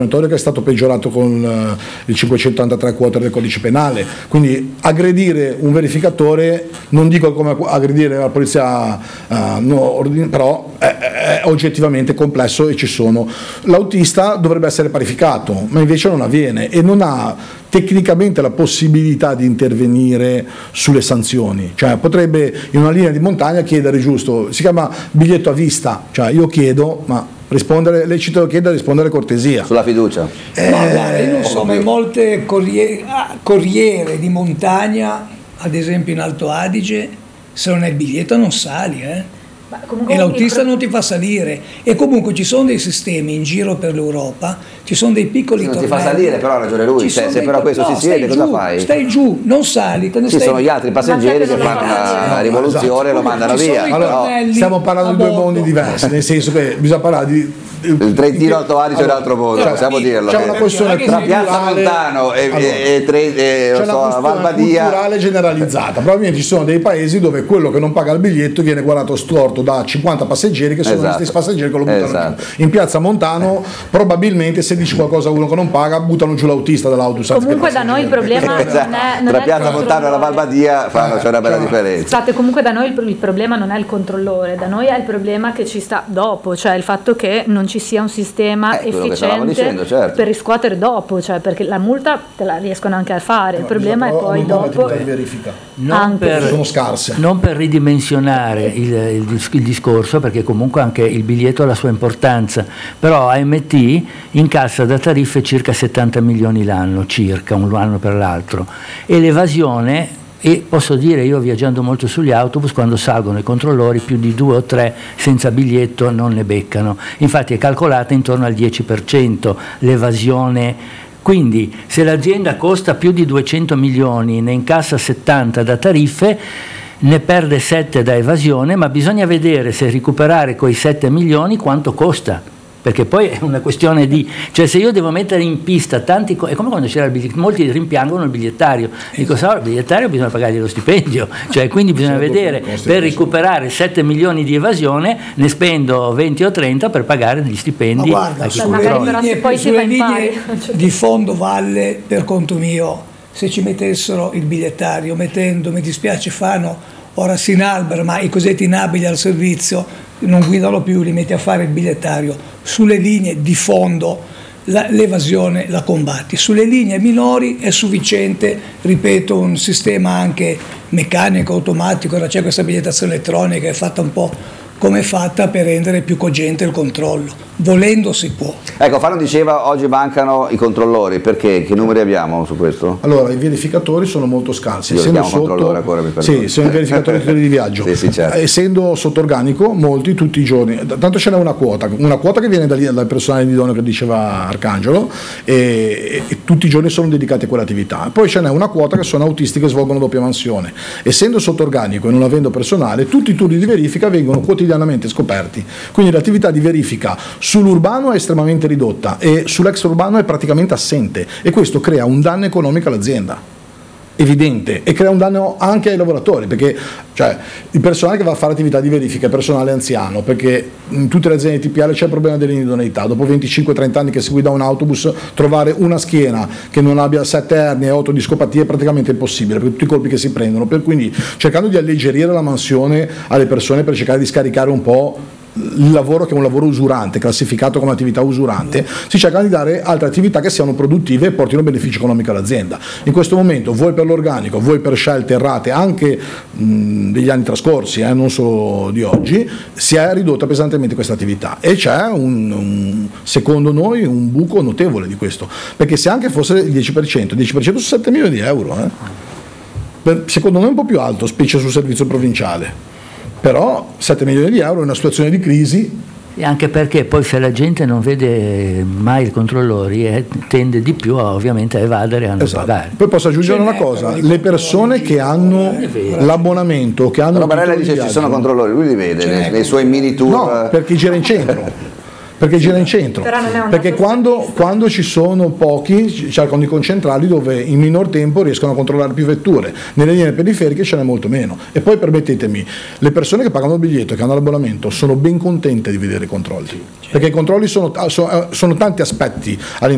che è stato peggiorato con il 583 quater del codice penale, quindi aggredire un verificatore, non dico come aggredire la polizia, però è oggettivamente complesso e ci sono. L'autista dovrebbe essere parificato, ma invece non avviene e non ha tecnicamente la possibilità di intervenire sulle sanzioni, cioè potrebbe in una linea di montagna chiedere, giusto, si chiama biglietto a vista, cioè io chiedo, ma rispondere, lecito chiedere, rispondere cortesia. Sulla fiducia? No, guarda, io non so, ma molte corriere di montagna, ad esempio in Alto Adige, se non hai il biglietto non sali, e l'autista non ti fa salire, e comunque ci sono dei sistemi in giro per l'Europa, ci sono dei piccoli non tornelli. Ti fa salire, però ha ragione lui, se però questo si siede, cosa fai? Stai giù, non sali, te ne stai. Sono gli altri passeggeri che fanno una rivoluzione e lo mandano via. Allora, stiamo parlando di due mondi diversi, nel senso che bisogna parlare di il Trentino Alto Adige è un altro mondo, possiamo dirlo. C'è una questione tra Piazza Montano e Valbadia culturale generalizzata. Probabilmente ci sono dei paesi dove quello che non paga il biglietto viene guardato storto da 50 passeggeri che sono gli stessi passeggeri che lo buttano giù. In Piazza Montano probabilmente se dici qualcosa a uno che non paga buttano giù l'autista dell'autobus. Comunque da noi il problema non tra è Piazza Montano e la Valbadia c'è una bella differenza. Scusate, comunque da noi il problema non è il controllore, da noi è il problema che ci sta dopo, cioè il fatto che non ci sia un sistema efficiente dicendo, certo, per riscuotere dopo, cioè perché la multa te la riescono anche a fare, il problema è poi dopo sono scarse. Non per ridimensionare il discorso, perché comunque anche il biglietto ha la sua importanza, però AMT incassa da tariffe circa 70 milioni l'anno, circa un anno per l'altro, e l'evasione. E posso dire, io viaggiando molto sugli autobus, quando salgono i controllori più di 2 o 3 senza biglietto non ne beccano, infatti è calcolata intorno al 10% l'evasione. Quindi se l'azienda costa più di 200 milioni, ne incassa 70 da tariffe, ne perde 7 da evasione, ma bisogna vedere se recuperare quei 7 milioni quanto costa. Perché poi è una questione di, cioè se io devo mettere in pista tanti, è come quando c'era il biglietto, molti rimpiangono il bigliettario, dico il bigliettario bisogna pagargli lo stipendio, cioè quindi bisogna vedere, per recuperare 7 milioni di evasione ne spendo 20 o 30 per pagare degli stipendi. Ma guarda, sulle linee di fondo valle, per conto mio, se ci mettessero il bigliettario, mettendo, mi dispiace Fano, ora si inalbera, ma i cosiddetti inabili al servizio non guidano più, li metti a fare il bigliettario. Sulle linee di fondo l'evasione la combatti, sulle linee minori è sufficiente, ripeto, un sistema anche meccanico, automatico. Ora c'è questa bigliettazione elettronica, è fatta un po' come è fatta per rendere più cogente il controllo, volendo si può. Ecco, Fano diceva oggi mancano i controllori, perché? Che numeri abbiamo su questo? Allora, i verificatori sono molto scarsi. Sono i verificatori di viaggio. Sì, certo. Essendo sotto organico, molti tutti i giorni, tanto ce n'è una quota che viene dal personale di idoneo che diceva Arcangelo, e tutti i giorni sono dedicati a quell'attività. Poi ce n'è una quota che sono autisti che svolgono doppia mansione. Essendo sotto organico e non avendo personale, tutti i turni di verifica vengono quotidianamente scoperti, quindi l'attività di verifica sull'urbano è estremamente ridotta e sull'extraurbano è praticamente assente, e questo crea un danno economico all'azienda evidente e crea un danno anche ai lavoratori, perché cioè, il personale che va a fare attività di verifica è personale anziano, perché in tutte le aziende TPL c'è il problema dell'inidoneità. Dopo 25-30 anni che si guida un autobus, trovare una schiena che non abbia 7 ernie e 8 discopatie è praticamente impossibile per tutti i colpi che si prendono, quindi cercando di alleggerire la mansione alle persone per cercare di scaricare un po' il lavoro, che è un lavoro usurante, classificato come attività usurante, si cerca di dare altre attività che siano produttive e portino beneficio economico all'azienda. In questo momento, vuoi per l'organico, vuoi per scelte errate anche degli anni trascorsi, non solo di oggi, si è ridotta pesantemente questa attività, e c'è secondo noi un buco notevole di questo, perché se anche fosse il 10% su 7 milioni di euro, secondo noi è un po' più alto, specie sul servizio provinciale. Però 7 milioni di euro in una situazione di crisi. E anche perché poi se la gente non vede mai i controllori tende di più ovviamente a evadere e a non pagare. Poi posso aggiungere una cosa: le persone che hanno l'abbonamento, che hanno Barella dice ci sono controllori, lui li vede nei suoi mini tour. No, perché gira in centro. Perché quando ci sono pochi cercano di concentrarli dove in minor tempo riescono a controllare più vetture. Nelle linee periferiche ce n'è molto meno. E poi permettetemi, le persone che pagano il biglietto, che hanno l'abbonamento, sono ben contente di vedere i controlli, perché i controlli sono tanti aspetti all'interno